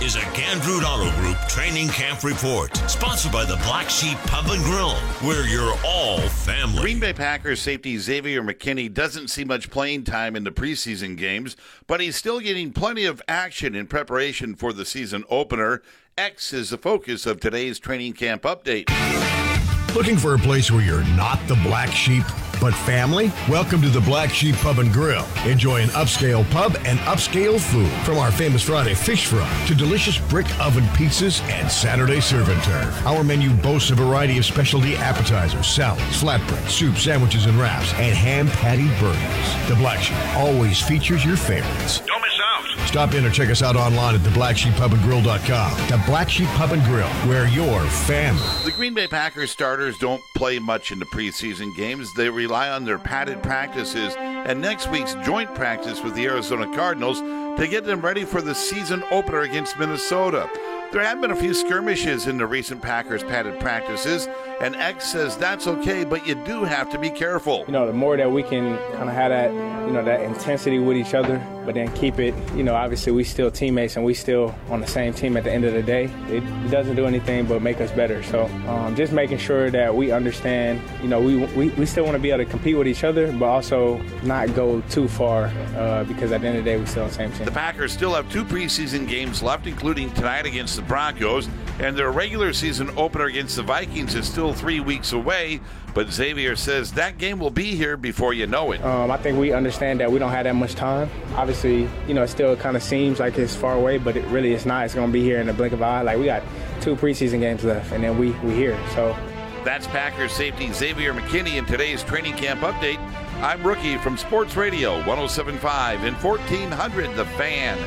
is a Gandrud Auto Group Training Camp Report, sponsored by the Black Sheep Pub and Grill, where you're all family. Green Bay Packers safety Xavier McKinney doesn't see much playing time in the preseason games, but he's still getting plenty of action in preparation for the season opener. X is the focus of today's training camp update. Looking for a place where you're not the black sheep, but family? Welcome to the Black Sheep Pub and Grill. Enjoy an upscale pub and upscale food. From our famous Friday fish fry to delicious brick oven pizzas and Saturday serve and turf. Our menu boasts a variety of specialty appetizers, salads, flatbread, soup, sandwiches, and wraps, and ham patty burgers. The Black Sheep always features your favorites. Don't miss out. Stop in or check us out online at theblacksheeppubandgrill.com. The Black Sheep Pub and Grill, where you're family. The Green Bay Packers starters don't play much in the preseason games. They rely on their padded practices and next week's joint practice with the Arizona Cardinals to get them ready for the season opener against Minnesota. There have been a few skirmishes in the recent Packers padded practices, and X says that's okay, but you do have to be careful. The more that we can kind of have that, that intensity with each other, but then keep it, obviously we still teammates and we still on the same team at the end of the day. It doesn't do anything but make us better. So just making sure that we understand, we still want to be able to compete with each other, but also not go too far because at the end of the day, we still on the same team. The Packers still have 2 preseason games left, including tonight against the Broncos, and their regular season opener against the Vikings is still 3 weeks away, but Xavier says that game will be here before you know it. I think we understand that we don't have that much time. Obviously, it still kind of seems like it's far away, but it really is not. It's going to be here in the blink of an eye. Like, we got 2 preseason games left, and then we here. So that's Packers safety Xavier McKinney in today's training camp update. I'm Rookie from Sports Radio 107.5 and 1400 The Fan.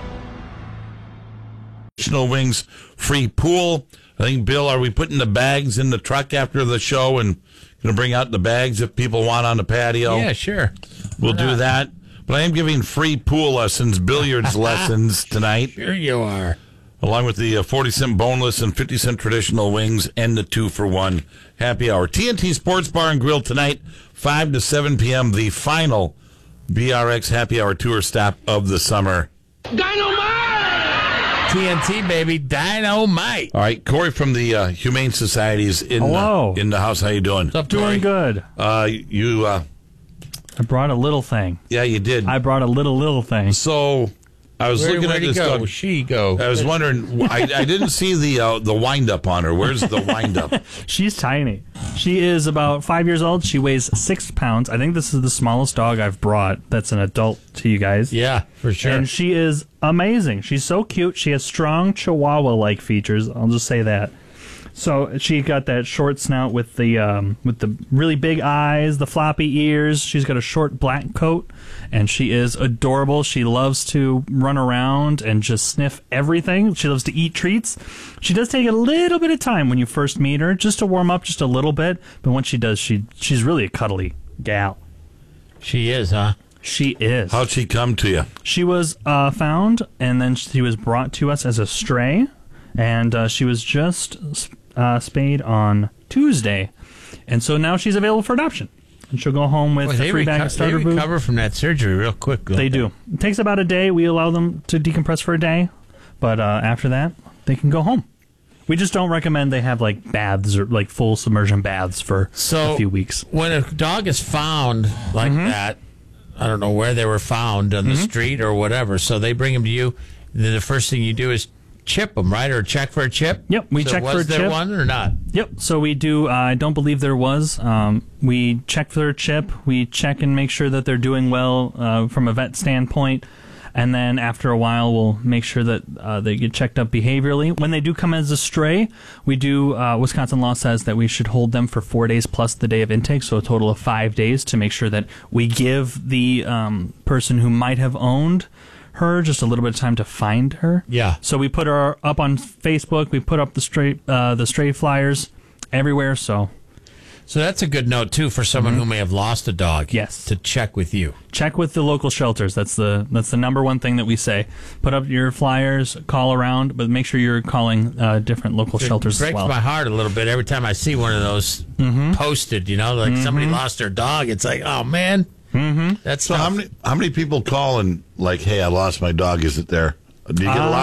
Wings free pool. I think, Bill, are we putting the bags in the truck after the show and going to bring out the bags if people want on the patio? Yeah, sure. We'll do that. But I am giving free pool lessons, billiards lessons tonight. Sure you are. Along with the 40-cent boneless and 50-cent traditional wings and the 2-for-1 happy hour. TNT Sports Bar and Grill tonight, 5 to 7 p.m., the final BRX happy hour tour stop of the summer. TNT, baby, dynamite. All right, Corey from the Humane Society is in the house. How you doing? What's up, Corey? Doing good. I brought a little thing. Yeah, you did. I brought a little thing. So I was looking at this dog. She go. I was wondering. I didn't see the wind up on her. Where's the wind up? She's tiny. She is about 5 years old. She weighs 6 pounds. I think this is the smallest dog I've brought that's an adult to you guys. Yeah, for sure. And she is amazing. She's so cute. She has strong Chihuahua-like features. I'll just say that. So she got that short snout with the really big eyes, the floppy ears. She's got a short black coat, and she is adorable. She loves to run around and just sniff everything. She loves to eat treats. She does take a little bit of time when you first meet her, just to warm up just a little bit. But once she does, she's really a cuddly gal. She is, huh? She is. How'd she come to you? She was found, and then she was brought to us as a stray, and she was just spayed on Tuesday, and so now she's available for adoption, and she'll go home with a free bag of starter food. They recover from that surgery real quick. They do. It takes about a day. We allow them to decompress for a day, but after that, they can go home. We just don't recommend they have like baths or like full submersion baths for a few weeks. When a dog is found like that, I don't know where they were found, on the street or whatever, so they bring them to you, and then the first thing you do is chip them, right? Or check for a chip? Yep, we check for a chip. Was there one or not? Yep, so we do. I don't believe there was. We check for their chip. We check and make sure that they're doing well from a vet standpoint. And then after a while, we'll make sure that they get checked up behaviorally. When they do come as a stray, we do, Wisconsin law says that we should hold them for 4 days plus the day of intake, so a total of 5 days to make sure that we give the person who might have owned her just a little bit of time to find her. Yeah. So we put her up on Facebook. We put up the stray flyers everywhere. So that's a good note too for someone who may have lost a dog. Yes. To check with you. Check with the local shelters. That's the number one thing that we say. Put up your flyers, call around, but make sure you're calling different local shelters as well. It breaks my heart a little bit every time I see one of those posted. Like somebody lost their dog. It's like, oh man. That's so. How many people call and like, hey, I lost my dog. Is it there? Do you get a lot?